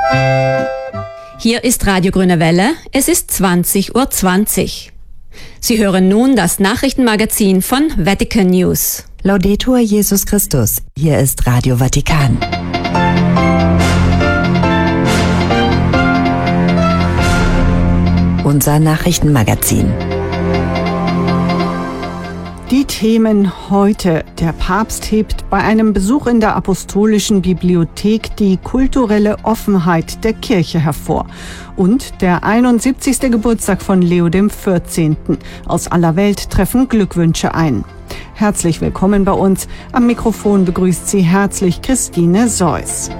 Hier ist Radio Grüne Welle, es ist 20:20 Uhr. Sie hören nun das Nachrichtenmagazin von Vatican News. Laudetur Jesus Christus, hier ist Radio Vatikan. Unser Nachrichtenmagazin. Die Themen heute. Der Papst hebt bei einem Besuch in der Apostolischen Bibliothek die kulturelle Offenheit der Kirche hervor. Und der 71. Geburtstag von Leo XIV. Aus aller Welt treffen Glückwünsche ein. Herzlich willkommen bei uns. Am Mikrofon begrüßt Sie herzlich Christine Seuss.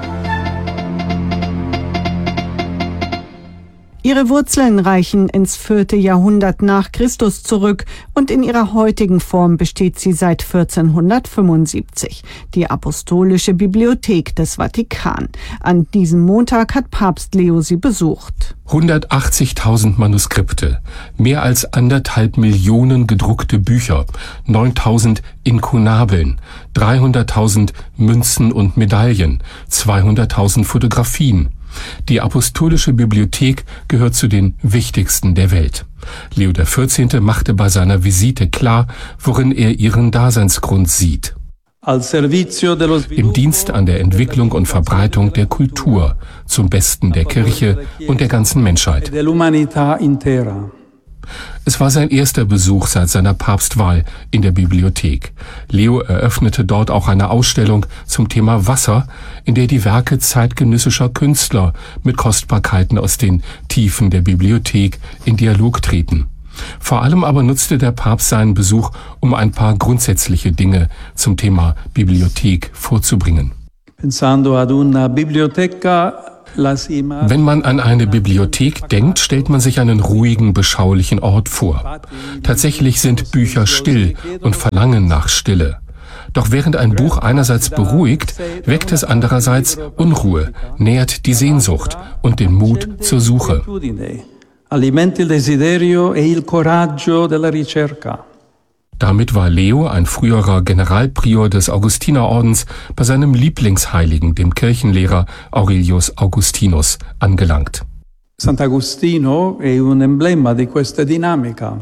Ihre Wurzeln reichen ins 4. Jahrhundert nach Christus zurück und in ihrer heutigen Form besteht sie seit 1475. Die Apostolische Bibliothek des Vatikan. An diesem Montag hat Papst Leo sie besucht. 180.000 Manuskripte, mehr als 1,5 Millionen gedruckte Bücher, 9.000 Inkunabeln, 300.000 Münzen und Medaillen, 200.000 Fotografien. Die Apostolische Bibliothek gehört zu den wichtigsten der Welt. Leo XIV. Machte bei seiner Visite klar, worin er ihren Daseinsgrund sieht. Im Dienst an der Entwicklung und Verbreitung der Kultur, zum Besten der Kirche und der ganzen Menschheit. Es war sein erster Besuch seit seiner Papstwahl in der Bibliothek. Leo eröffnete dort auch eine Ausstellung zum Thema Wasser, in der die Werke zeitgenössischer Künstler mit Kostbarkeiten aus den Tiefen der Bibliothek in Dialog treten. Vor allem aber nutzte der Papst seinen Besuch, um ein paar grundsätzliche Dinge zum Thema Bibliothek vorzubringen. Wenn man an eine Bibliothek denkt, stellt man sich einen ruhigen, beschaulichen Ort vor. Tatsächlich sind Bücher still und verlangen nach Stille. Doch während ein Buch einerseits beruhigt, weckt es andererseits Unruhe, nährt die Sehnsucht und den Mut zur Suche. Damit war Leo, ein früherer Generalprior des Augustinerordens, bei seinem Lieblingsheiligen, dem Kirchenlehrer Aurelius Augustinus, angelangt. Sant'Agostino è un emblema di questa dinamica.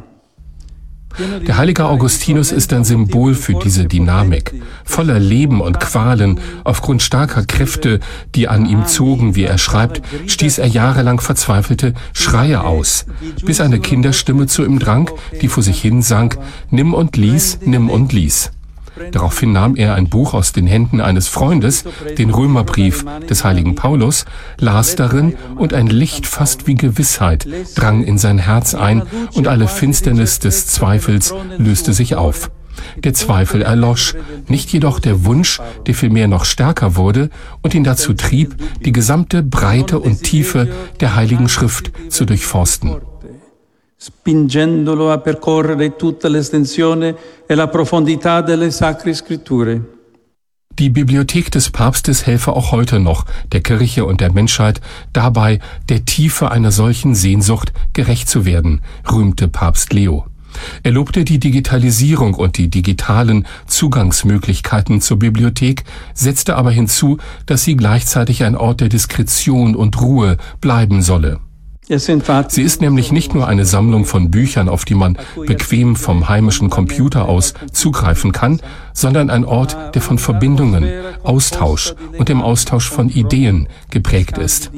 Der heilige Augustinus ist ein Symbol für diese Dynamik. Voller Leben und Qualen, aufgrund starker Kräfte, die an ihm zogen, wie er schreibt, stieß er jahrelang verzweifelte Schreie aus, bis eine Kinderstimme zu ihm drang, die vor sich hin sang, »Nimm und lies, nimm und lies«. Daraufhin nahm er ein Buch aus den Händen eines Freundes, den Römerbrief des heiligen Paulus, las darin und ein Licht fast wie Gewissheit drang in sein Herz ein und alle Finsternis des Zweifels löste sich auf. Der Zweifel erlosch, nicht jedoch der Wunsch, der vielmehr noch stärker wurde und ihn dazu trieb, die gesamte Breite und Tiefe der Heiligen Schrift zu durchforsten. Spingendolo a percorrere tutta l'estensione e la profondità delle Sacre Scritture. Die Bibliothek des Papstes helfe auch heute noch der Kirche und der Menschheit dabei, der Tiefe einer solchen Sehnsucht gerecht zu werden, rühmte Papst Leo. Er lobte die Digitalisierung und die digitalen Zugangsmöglichkeiten zur Bibliothek, setzte aber hinzu, dass sie gleichzeitig ein Ort der Diskretion und Ruhe bleiben solle. Sie ist nämlich nicht nur eine Sammlung von Büchern, auf die man bequem vom heimischen Computer aus zugreifen kann, sondern ein Ort, der von Verbindungen, Austausch und dem Austausch von Ideen geprägt ist.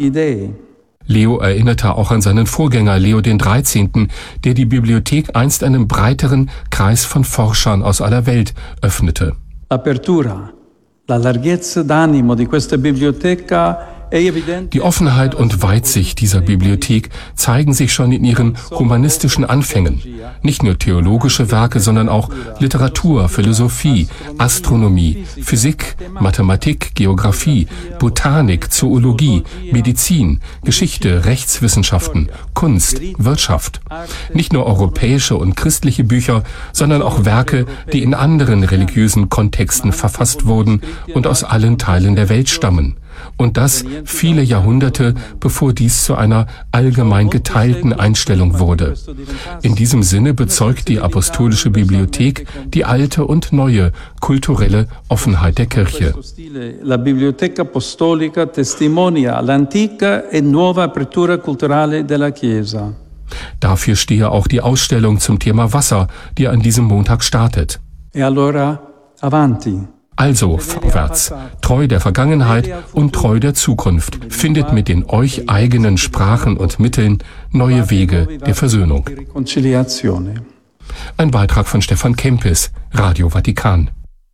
Leo erinnerte auch an seinen Vorgänger Leo XIII., der die Bibliothek einst einem breiteren Kreis von Forschern aus aller Welt öffnete. L'apertura, la larghezza d'animo di questa biblioteca. Die Offenheit und Weitsicht dieser Bibliothek zeigen sich schon in ihren humanistischen Anfängen. Nicht nur theologische Werke, sondern auch Literatur, Philosophie, Astronomie, Physik, Mathematik, Geographie, Botanik, Zoologie, Medizin, Geschichte, Rechtswissenschaften, Kunst, Wirtschaft. Nicht nur europäische und christliche Bücher, sondern auch Werke, die in anderen religiösen Kontexten verfasst wurden und aus allen Teilen der Welt stammen. Und das viele Jahrhunderte, bevor dies zu einer allgemein geteilten Einstellung wurde. In diesem Sinne bezeugt die Apostolische Bibliothek die alte und neue kulturelle Offenheit der Kirche. La Biblioteca Apostolica testimonia l'antica e nuova apertura culturale della Chiesa. Dafür stehe auch die Ausstellung zum Thema Wasser, die an diesem Montag startet. E allora avanti. Also vorwärts, treu der Vergangenheit und treu der Zukunft, findet mit den euch eigenen Sprachen und Mitteln neue Wege der Versöhnung. Ein Beitrag von Stefan Kempis, Radio Vatikan.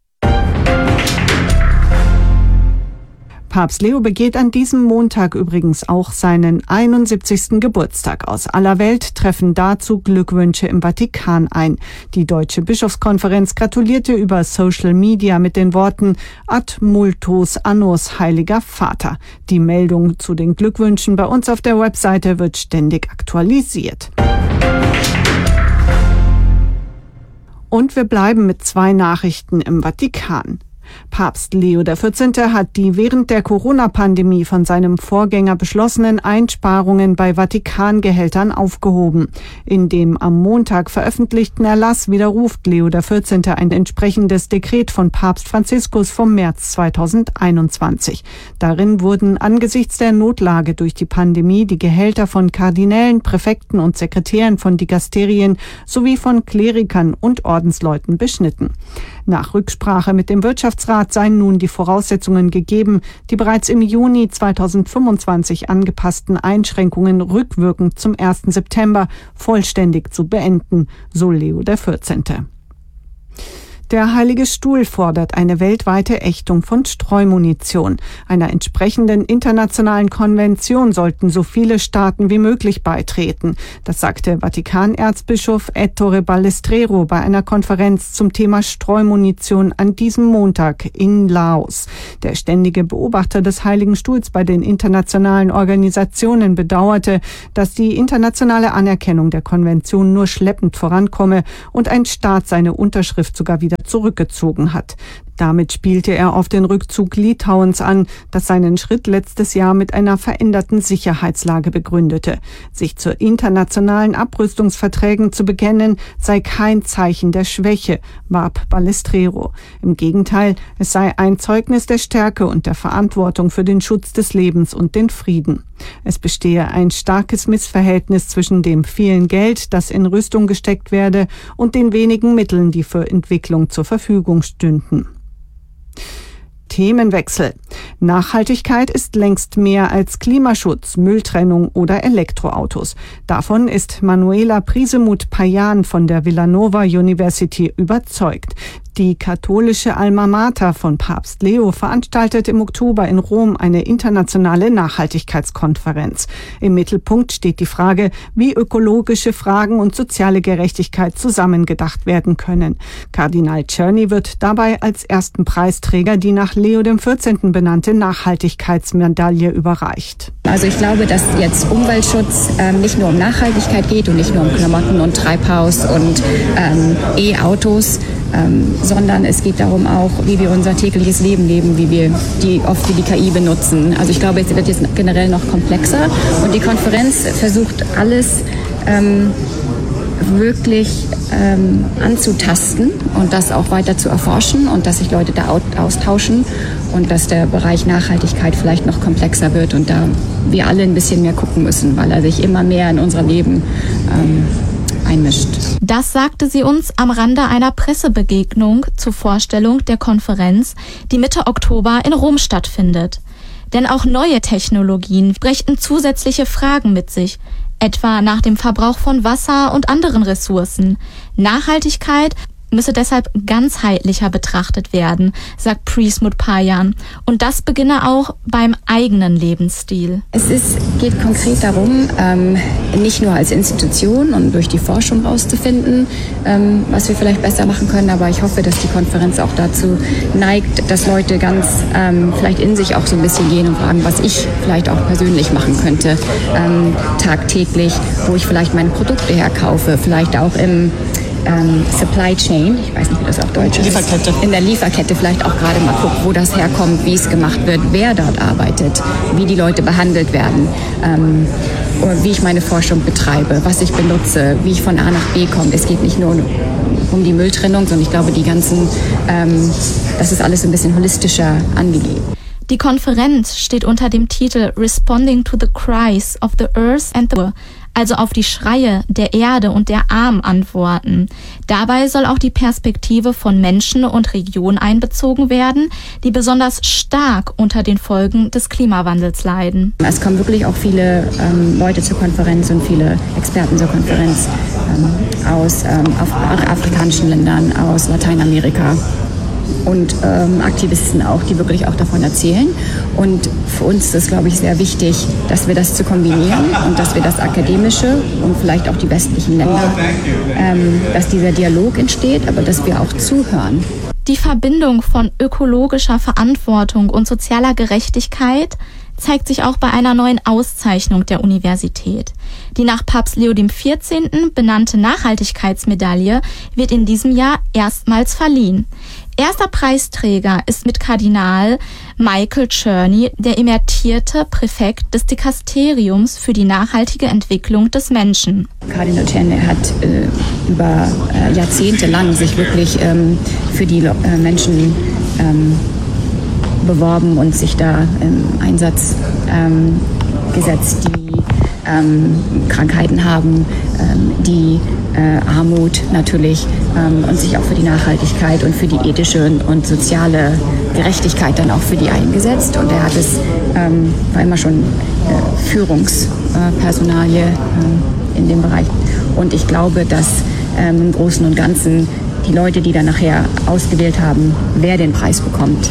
Papst Leo begeht an diesem Montag übrigens auch seinen 71. Geburtstag. Aus aller Welt treffen dazu Glückwünsche im Vatikan ein. Die Deutsche Bischofskonferenz gratulierte über Social Media mit den Worten Ad multos annos, Heiliger Vater. Die Meldung zu den Glückwünschen bei uns auf der Webseite wird ständig aktualisiert. Und wir bleiben mit 2 Nachrichten im Vatikan. Papst Leo XIV. Hat die während der Corona-Pandemie von seinem Vorgänger beschlossenen Einsparungen bei Vatikangehältern aufgehoben. In dem am Montag veröffentlichten Erlass widerruft Leo XIV. Ein entsprechendes Dekret von Papst Franziskus vom März 2021. Darin wurden angesichts der Notlage durch die Pandemie die Gehälter von Kardinälen, Präfekten und Sekretären von Dikasterien sowie von Klerikern und Ordensleuten beschnitten. Nach Rücksprache mit dem Wirtschaftsrat seien nun die Voraussetzungen gegeben, die bereits im Juni 2025 angepassten Einschränkungen rückwirkend zum 1. September vollständig zu beenden, so Leo XIV. Der Heilige Stuhl fordert eine weltweite Ächtung von Streumunition. Einer entsprechenden internationalen Konvention sollten so viele Staaten wie möglich beitreten. Das sagte Vatikanerzbischof Ettore Balestrero bei einer Konferenz zum Thema Streumunition an diesem Montag in Laos. Der ständige Beobachter des Heiligen Stuhls bei den internationalen Organisationen bedauerte, dass die internationale Anerkennung der Konvention nur schleppend vorankomme und ein Staat seine Unterschrift sogar wieder zurückgezogen hat. Damit spielte er auf den Rückzug Litauens an, das seinen Schritt letztes Jahr mit einer veränderten Sicherheitslage begründete. Sich zu internationalen Abrüstungsverträgen zu bekennen, sei kein Zeichen der Schwäche, warb Balestrero. Im Gegenteil, es sei ein Zeugnis der Stärke und der Verantwortung für den Schutz des Lebens und den Frieden. Es bestehe ein starkes Missverhältnis zwischen dem vielen Geld, das in Rüstung gesteckt werde, und den wenigen Mitteln, die für Entwicklung zur Verfügung stünden. Themenwechsel. Nachhaltigkeit ist längst mehr als Klimaschutz, Mülltrennung oder Elektroautos. Davon ist Manuela Prisemuth-Payan von der Villanova University überzeugt. Die katholische Alma Mater von Papst Leo veranstaltet im Oktober in Rom eine internationale Nachhaltigkeitskonferenz. Im Mittelpunkt steht die Frage, wie ökologische Fragen und soziale Gerechtigkeit zusammengedacht werden können. Kardinal Czerny wird dabei als ersten Preisträger die nach Leo XIV. Benannte Nachhaltigkeitsmedaille überreicht. Also ich glaube, dass jetzt Umweltschutz nicht nur um Nachhaltigkeit geht und nicht nur um Klamotten und Treibhaus und E-Autos, sondern es geht darum auch, wie wir unser tägliches Leben leben, wie wir die KI benutzen. Also ich glaube, es wird jetzt generell noch komplexer und die Konferenz versucht alles wirklich anzutasten und das auch weiter zu erforschen und dass sich Leute da austauschen und dass der Bereich Nachhaltigkeit vielleicht noch komplexer wird und da wir alle ein bisschen mehr gucken müssen, weil er sich immer mehr in unser Leben einmischt. Das sagte sie uns am Rande einer Pressebegegnung zur Vorstellung der Konferenz, die Mitte Oktober in Rom stattfindet. Denn auch neue Technologien brächten zusätzliche Fragen mit sich, etwa nach dem Verbrauch von Wasser und anderen Ressourcen. Nachhaltigkeit müsse deshalb ganzheitlicher betrachtet werden, sagt Prisemuth-Payan. Und das beginne auch beim eigenen Lebensstil. Es geht konkret darum, nicht nur als Institution und durch die Forschung rauszufinden, was wir vielleicht besser machen können, aber ich hoffe, dass die Konferenz auch dazu neigt, dass Leute ganz vielleicht in sich auch so ein bisschen gehen und fragen, was ich vielleicht auch persönlich machen könnte, tagtäglich, wo ich vielleicht meine Produkte herkaufe, vielleicht auch Supply Chain, ich weiß nicht, wie das auf Deutsch ist, in der Lieferkette vielleicht auch gerade mal guckt, wo das herkommt, wie es gemacht wird, wer dort arbeitet, wie die Leute behandelt werden, wie ich meine Forschung betreibe, was ich benutze, wie ich von A nach B komme. Es geht nicht nur um die Mülltrennung, sondern ich glaube, das ist alles ein bisschen holistischer angelegt. Die Konferenz steht unter dem Titel Responding to the Cries of the Earth and the Poor, also auf die Schreie der Erde und der Armen antworten. Dabei soll auch die Perspektive von Menschen und Regionen einbezogen werden, die besonders stark unter den Folgen des Klimawandels leiden. Es kommen wirklich auch viele Leute zur Konferenz und viele Experten zur Konferenz aus afrikanischen Ländern, aus Lateinamerika. Und Aktivisten auch, die wirklich auch davon erzählen. Und für uns ist es, glaube ich, sehr wichtig, dass wir das zu kombinieren und dass wir das Akademische und vielleicht auch die westlichen Länder, dass dieser Dialog entsteht, aber dass wir auch zuhören. Die Verbindung von ökologischer Verantwortung und sozialer Gerechtigkeit zeigt sich auch bei einer neuen Auszeichnung der Universität. Die nach Papst Leo XIV. Benannte Nachhaltigkeitsmedaille wird in diesem Jahr erstmals verliehen. Erster Preisträger ist mit Kardinal Michael Czerny, der emeritierte Präfekt des Dikasteriums für die nachhaltige Entwicklung des Menschen. Kardinal Czerny hat über Jahrzehnte lang sich wirklich für die Menschen beworben und sich da im Einsatz gesetzt, die Krankheiten haben, die Armut natürlich und sich auch für die Nachhaltigkeit und für die ethische und soziale Gerechtigkeit dann auch für die eingesetzt. Und er hat war immer schon Führungspersonalie in dem Bereich. Und ich glaube, dass im Großen und Ganzen die Leute, die dann nachher ausgewählt haben, wer den Preis bekommt,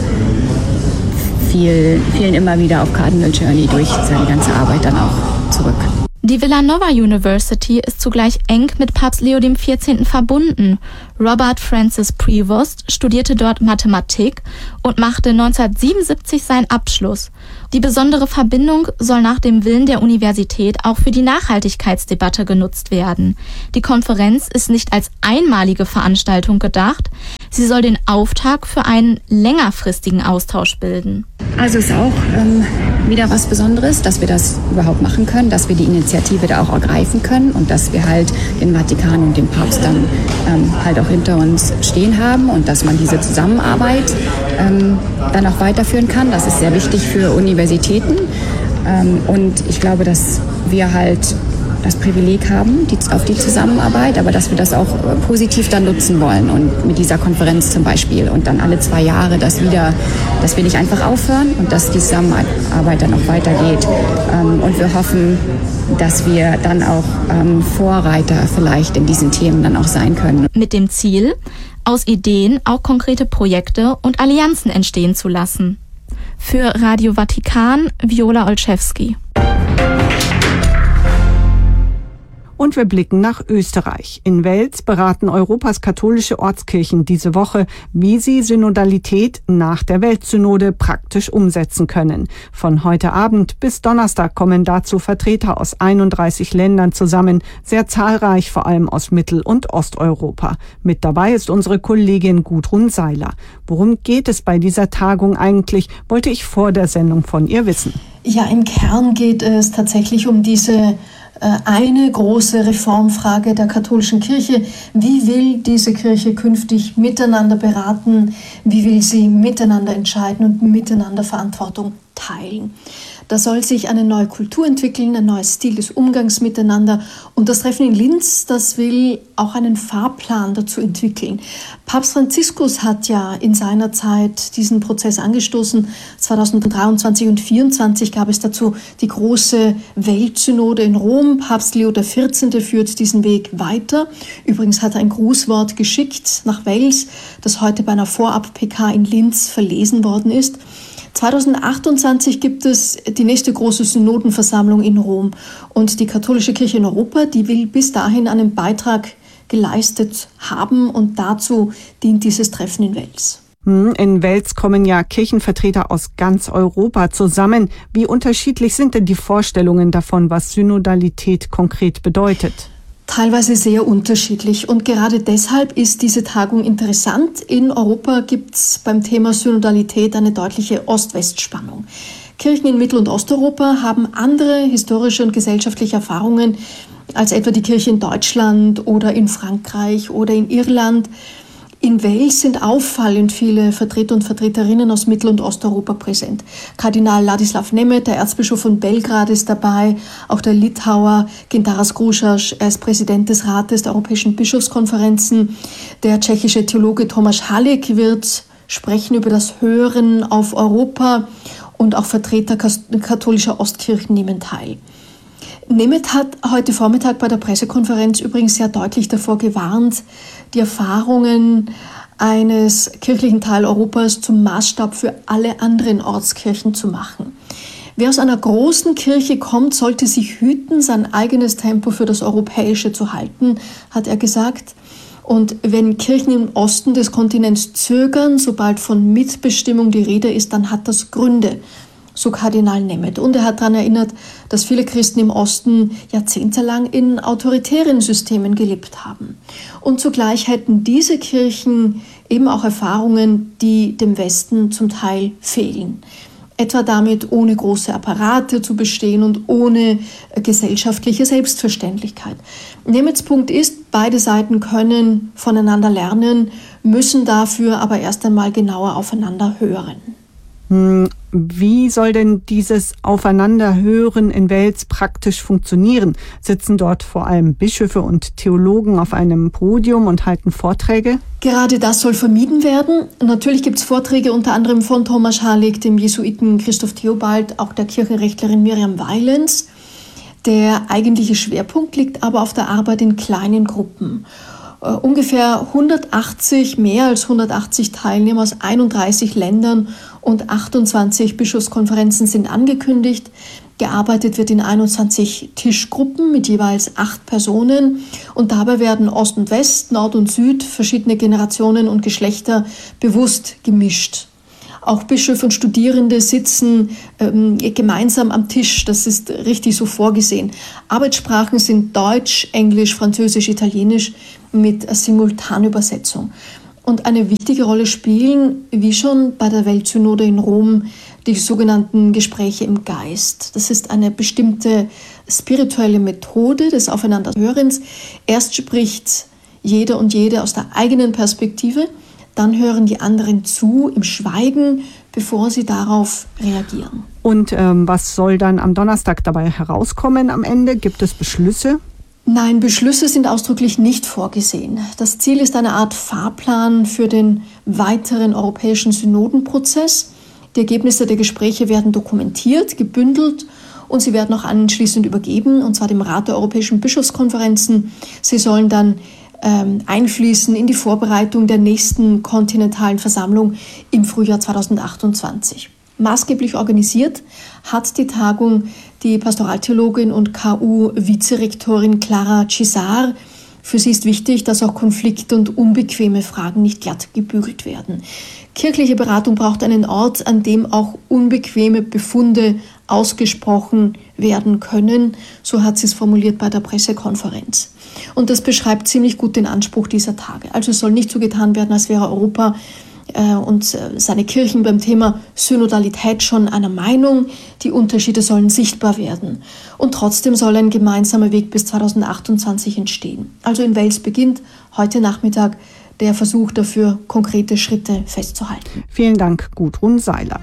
fielen immer wieder auf Kardinal Czerny durch seine ganze Arbeit dann auch zurück. Die Villanova University ist zugleich eng mit Papst Leo XIV. Verbunden. Robert Francis Prevost studierte dort Mathematik und machte 1977 seinen Abschluss. Die besondere Verbindung soll nach dem Willen der Universität auch für die Nachhaltigkeitsdebatte genutzt werden. Die Konferenz ist nicht als einmalige Veranstaltung gedacht. Sie soll den Auftakt für einen längerfristigen Austausch bilden. Also ist auch wieder was Besonderes, dass wir das überhaupt machen können, dass wir die Initiative da auch ergreifen können und dass wir halt den Vatikan und den Papst dann halt auch hinter uns stehen haben und dass man diese Zusammenarbeit dann auch weiterführen kann. Das ist sehr wichtig für Universitäten und ich glaube, dass wir halt das Privileg haben auf die Zusammenarbeit, aber dass wir das auch positiv dann nutzen wollen und mit dieser Konferenz zum Beispiel und dann alle 2 Jahre, dass wir nicht einfach aufhören und dass die Zusammenarbeit dann auch weitergeht und wir hoffen, dass wir dann auch Vorreiter vielleicht in diesen Themen dann auch sein können. Mit dem Ziel, aus Ideen auch konkrete Projekte und Allianzen entstehen zu lassen. Für Radio Vatikan, Viola Olszewski. Und wir blicken nach Österreich. In Wels beraten Europas katholische Ortskirchen diese Woche, wie sie Synodalität nach der Weltsynode praktisch umsetzen können. Von heute Abend bis Donnerstag kommen dazu Vertreter aus 31 Ländern zusammen, sehr zahlreich, vor allem aus Mittel- und Osteuropa. Mit dabei ist unsere Kollegin Gudrun Seiler. Worum geht es bei dieser Tagung eigentlich, wollte ich vor der Sendung von ihr wissen. Ja, im Kern geht es tatsächlich um diese eine große Reformfrage der katholischen Kirche. Wie will diese Kirche künftig miteinander beraten? Wie will sie miteinander entscheiden und miteinander Verantwortung teilen? Da soll sich eine neue Kultur entwickeln, ein neues Stil des Umgangs miteinander. Und das Treffen in Linz, das will auch einen Fahrplan dazu entwickeln. Papst Franziskus hat ja in seiner Zeit diesen Prozess angestoßen. 2023 und 2024 gab es dazu die große Weltsynode in Rom. Papst Leo XIV. Führt diesen Weg weiter. Übrigens hat er ein Grußwort geschickt nach Wels, das heute bei einer Vorab-PK in Linz verlesen worden ist. 2028 gibt es die nächste große Synodenversammlung in Rom und die katholische Kirche in Europa, die will bis dahin einen Beitrag geleistet haben und dazu dient dieses Treffen in Wels. In Wels kommen ja Kirchenvertreter aus ganz Europa zusammen. Wie unterschiedlich sind denn die Vorstellungen davon, was Synodalität konkret bedeutet? Teilweise sehr unterschiedlich und gerade deshalb ist diese Tagung interessant. In Europa gibt es beim Thema Synodalität eine deutliche Ost-West-Spannung. Kirchen in Mittel- und Osteuropa haben andere historische und gesellschaftliche Erfahrungen als etwa die Kirche in Deutschland oder in Frankreich oder in Irland. In Wales sind auffallend viele Vertreter und Vertreterinnen aus Mittel- und Osteuropa präsent. Kardinal Ladislav Nemeth, der Erzbischof von Belgrad, ist dabei, auch der Litauer Gintaras Grušas, er ist Präsident des Rates der Europäischen Bischofskonferenzen. Der tschechische Theologe Tomáš Halík wird sprechen über das Hören auf Europa und auch Vertreter katholischer Ostkirchen nehmen teil. Nemeth hat heute Vormittag bei der Pressekonferenz übrigens sehr deutlich davor gewarnt, die Erfahrungen eines kirchlichen Teil Europas zum Maßstab für alle anderen Ortskirchen zu machen. Wer aus einer großen Kirche kommt, sollte sich hüten, sein eigenes Tempo für das Europäische zu halten, hat er gesagt. Und wenn Kirchen im Osten des Kontinents zögern, sobald von Mitbestimmung die Rede ist, dann hat das Gründe, so Kardinal Nemeth. Und er hat daran erinnert, dass viele Christen im Osten jahrzehntelang in autoritären Systemen gelebt haben. Und zugleich hätten diese Kirchen eben auch Erfahrungen, die dem Westen zum Teil fehlen. Etwa damit, ohne große Apparate zu bestehen und ohne gesellschaftliche Selbstverständlichkeit. Nemeths Punkt ist, beide Seiten können voneinander lernen, müssen dafür aber erst einmal genauer aufeinander hören. Wie soll denn dieses Aufeinanderhören in Wales praktisch funktionieren? Sitzen dort vor allem Bischöfe und Theologen auf einem Podium und halten Vorträge? Gerade das soll vermieden werden. Natürlich gibt es Vorträge unter anderem von Tomáš Halík, dem Jesuiten Christoph Theobald, auch der Kirchenrechtlerin Miriam Weilens. Der eigentliche Schwerpunkt liegt aber auf der Arbeit in kleinen Gruppen. Ungefähr mehr als 180 Teilnehmer aus 31 Ländern und 28 Bischofskonferenzen sind angekündigt. Gearbeitet wird in 21 Tischgruppen mit jeweils 8 Personen und dabei werden Ost und West, Nord und Süd, verschiedene Generationen und Geschlechter bewusst gemischt. Auch Bischöfe und Studierende sitzen gemeinsam am Tisch, das ist richtig so vorgesehen. Arbeitssprachen sind Deutsch, Englisch, Französisch, Italienisch mit Simultanübersetzung. Und eine wichtige Rolle spielen, wie schon bei der Weltsynode in Rom, die sogenannten Gespräche im Geist. Das ist eine bestimmte spirituelle Methode des Aufeinanderhörens. Erst spricht jeder und jede aus der eigenen Perspektive, dann hören die anderen zu im Schweigen, bevor sie darauf reagieren. Und was soll dann am Donnerstag dabei herauskommen am Ende? Gibt es Beschlüsse? Nein, Beschlüsse sind ausdrücklich nicht vorgesehen. Das Ziel ist eine Art Fahrplan für den weiteren europäischen Synodenprozess. Die Ergebnisse der Gespräche werden dokumentiert, gebündelt und sie werden auch anschließend übergeben, und zwar dem Rat der Europäischen Bischofskonferenzen. Sie sollen dann einfließen in die Vorbereitung der nächsten kontinentalen Versammlung im Frühjahr 2028. Maßgeblich organisiert hat die Tagung die Pastoraltheologin und KU-Vizerektorin Clara Cisar. Für sie ist wichtig, dass auch Konflikte und unbequeme Fragen nicht glatt gebügelt werden. Kirchliche Beratung braucht einen Ort, an dem auch unbequeme Befunde ausgesprochen werden können. So hat sie es formuliert bei der Pressekonferenz. Und das beschreibt ziemlich gut den Anspruch dieser Tage. Also es soll nicht so getan werden, als wäre Europa und seine Kirchen beim Thema Synodalität schon einer Meinung. Die Unterschiede sollen sichtbar werden. Und trotzdem soll ein gemeinsamer Weg bis 2028 entstehen. Also in Wales beginnt heute Nachmittag der Versuch dafür, konkrete Schritte festzuhalten. Vielen Dank, Gudrun Seiler.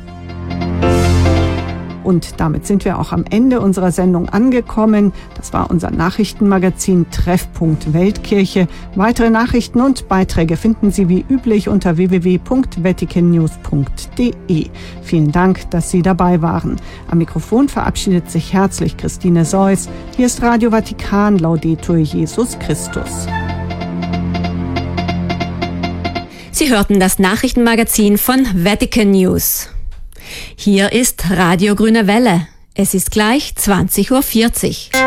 Und damit sind wir auch am Ende unserer Sendung angekommen. Das war unser Nachrichtenmagazin Treffpunkt Weltkirche. Weitere Nachrichten und Beiträge finden Sie wie üblich unter www.vaticannews.de. Vielen Dank, dass Sie dabei waren. Am Mikrofon verabschiedet sich herzlich Christine Seuss. Hier ist Radio Vatikan, Laudetur Jesus Christus. Sie hörten das Nachrichtenmagazin von Vatican News. Hier ist Radio Grüne Welle. Es ist gleich 20:40 Uhr.